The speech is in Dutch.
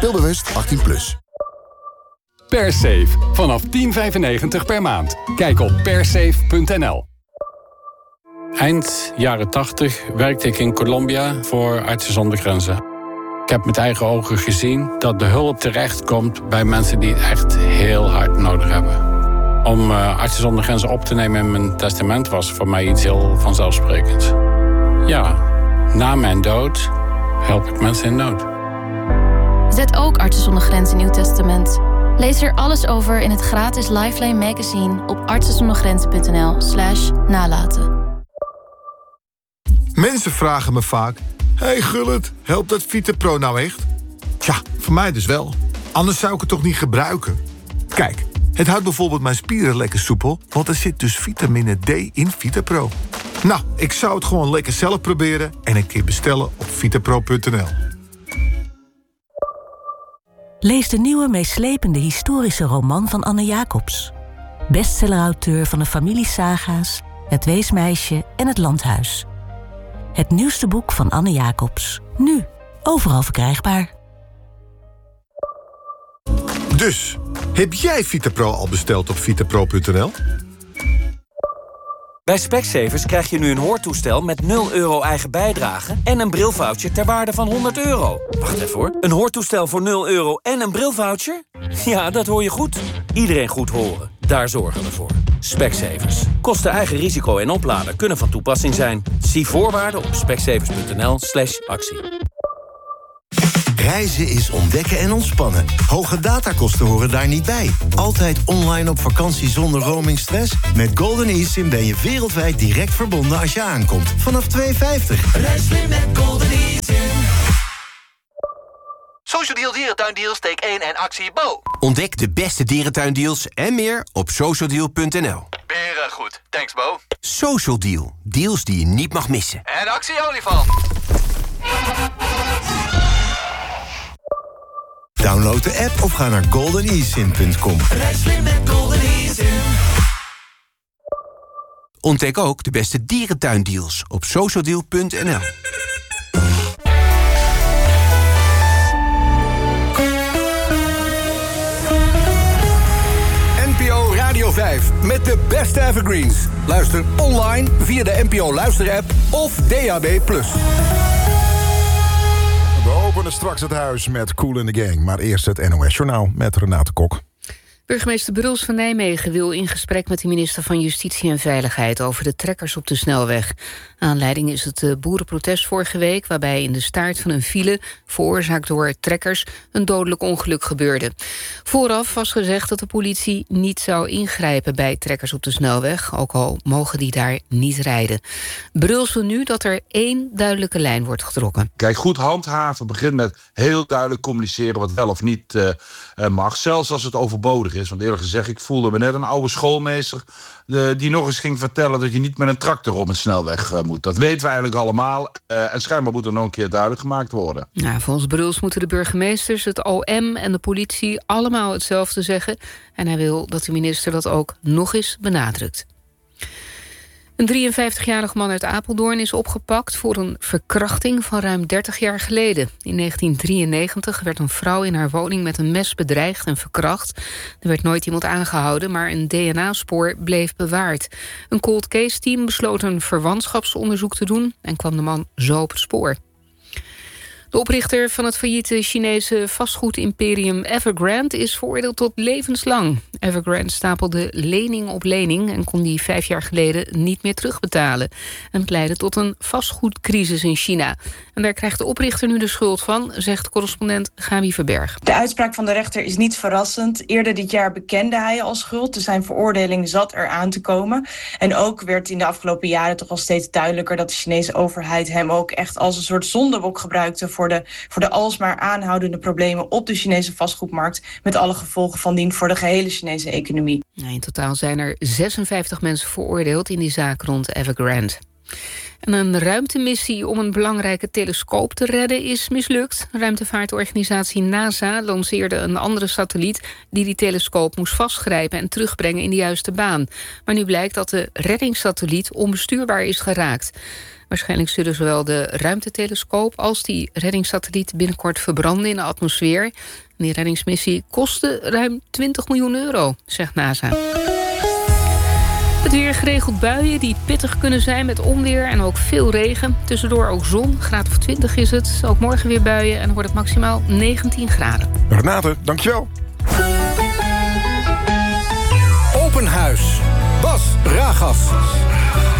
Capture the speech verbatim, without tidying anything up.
Speelbewust achttien plus. Persafe. Vanaf tien vijfennegentig per maand. Kijk op persafe punt n l. Eind jaren tachtig werkte ik in Colombia voor Artsen zonder Grenzen. Ik heb met eigen ogen gezien dat de hulp terechtkomt bij mensen die het echt heel hard nodig hebben. Om uh, Artsen zonder Grenzen op te nemen in mijn testament was voor mij iets heel vanzelfsprekends. Ja, na mijn dood help ik mensen in nood. Zet ook Artsen zonder Grenzen in uw testament. Lees er alles over in het gratis Lifeline magazine op artsenzondergrenzen punt n l slash nalaten. Mensen vragen me vaak: hey Gullit, helpt dat VitaPro nou echt? Tja, voor mij dus wel. Anders zou ik het toch niet gebruiken? Kijk, het houdt bijvoorbeeld mijn spieren lekker soepel, want er zit dus vitamine D in VitaPro. Nou, ik zou het gewoon lekker zelf proberen en een keer bestellen op vitapro punt n l. Lees de nieuwe meeslepende historische roman van Anne Jacobs. Bestsellerauteur van de familiesaga's, Het Weesmeisje en Het Landhuis. Het nieuwste boek van Anne Jacobs. Nu, overal verkrijgbaar. Dus, heb jij VitaPro al besteld op vitapro punt n l? Bij Specsavers krijg je nu een hoortoestel met nul euro eigen bijdrage en een brilvoucher ter waarde van honderd euro. Wacht even hoor. Een hoortoestel voor nul euro en een brilvoucher? Ja, dat hoor je goed. Iedereen goed horen. Daar zorgen we voor. Specsavers. Kosten eigen risico en oplader kunnen van toepassing zijn. Zie voorwaarden op specsavers punt n l slash actie. Reizen is ontdekken en ontspannen. Hoge datakosten horen daar niet bij. Altijd online op vakantie zonder roamingstress? Met Golden eSIM ben je wereldwijd direct verbonden als je aankomt. Vanaf twee euro vijftig. Reis slim met Golden eSIM. Social Deal Dierentuindeals, steek één en actie Bo. Ontdek de beste dierentuindeals en meer op social deal punt n l. Beren goed. Thanks Bo. Social Deal. Deals die je niet mag missen. En actie olifant. Download de app of ga naar golden e sim punt com. Reis slim met Golden eSIM. Ontdek ook de beste dierentuindeals op social deal punt n l. N P O Radio vijf met de beste evergreens. Luister online via de N P O Luister-app of D A B plus. We openen straks het huis met Kool in the Gang. Maar eerst het N O S-journaal met Renate Kok. Burgemeester Bruls van Nijmegen wil in gesprek met de minister van Justitie en Veiligheid over de trekkers op de snelweg. Aanleiding is het boerenprotest vorige week, waarbij in de staart van een file, veroorzaakt door trekkers, een dodelijk ongeluk gebeurde. Vooraf was gezegd dat de politie niet zou ingrijpen bij trekkers op de snelweg, ook al mogen die daar niet rijden. Bruls wil nu dat er één duidelijke lijn wordt getrokken. Kijk, goed handhaven begint met heel duidelijk communiceren wat wel of niet uh, mag, zelfs als het overbodig is. Want eerlijk gezegd, ik voelde me net een oude schoolmeester uh, die nog eens ging vertellen dat je niet met een tractor op een snelweg uh, moet. Dat weten we eigenlijk allemaal. Uh, en schijnbaar moet er nog een keer duidelijk gemaakt worden. Nou, volgens Bruls moeten de burgemeesters, het O M en de politie allemaal hetzelfde zeggen. En hij wil dat de minister dat ook nog eens benadrukt. Een drieënvijftigjarige man uit Apeldoorn is opgepakt voor een verkrachting van ruim dertig jaar geleden. In negentien drieënnegentig werd een vrouw in haar woning met een mes bedreigd en verkracht. Er werd nooit iemand aangehouden, maar een D N A-spoor bleef bewaard. Een cold case team besloot een verwantschapsonderzoek te doen en kwam de man zo op het spoor. De oprichter van het failliete Chinese vastgoedimperium Evergrande is veroordeeld tot levenslang. Evergrande stapelde lening op lening en kon die vijf jaar geleden niet meer terugbetalen. En het leidde tot een vastgoedcrisis in China. En daar krijgt de oprichter nu de schuld van, zegt correspondent Gabi Verberg. De uitspraak van de rechter is niet verrassend. Eerder dit jaar bekende hij al schuld, dus zijn veroordeling zat eraan te komen. En ook werd in de afgelopen jaren toch al steeds duidelijker dat de Chinese overheid hem ook echt als een soort zondebok gebruikte voor de, voor de alsmaar aanhoudende problemen op de Chinese vastgoedmarkt, met alle gevolgen van dien voor de gehele Chinese economie. In totaal zijn er zesenvijftig mensen veroordeeld in die zaak rond Evergrande. En een ruimtemissie om een belangrijke telescoop te redden is mislukt. Ruimtevaartorganisatie NASA lanceerde een andere satelliet die die telescoop moest vastgrijpen en terugbrengen in de juiste baan. Maar nu blijkt dat de reddingssatelliet onbestuurbaar is geraakt. Waarschijnlijk zullen zowel de ruimtetelescoop als die reddingssatelliet binnenkort verbranden in de atmosfeer. En die reddingsmissie kostte ruim twintig miljoen euro, zegt NASA. Het weer, geregeld buien die pittig kunnen zijn met onweer en ook veel regen. Tussendoor ook zon, graad of twintig is het. Ook morgen weer buien en dan wordt het maximaal negentien graden. Renate, dankjewel. Open Huis. Bas Ragas.